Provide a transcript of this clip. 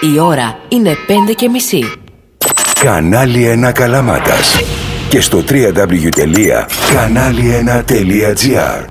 Η ώρα είναι 5:30. Κανάλι 1 Καλαμάτας. Και στο www.kanali1.gr.